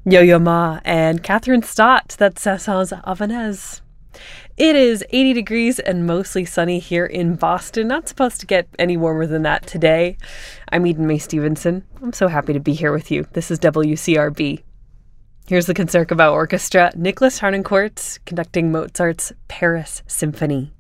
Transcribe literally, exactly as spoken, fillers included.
Yo-Yo Ma and Catherine Stott. That's Saint-Saëns Havanez. It is eighty degrees and mostly sunny here in Boston. Not supposed to get any warmer than that today. I'm Eden May Stevenson. I'm so happy to be here with you. This is W C R B. Here's the Concertgebouw Orchestra. Nicholas Harnoncourt conducting Mozart's Paris Symphony.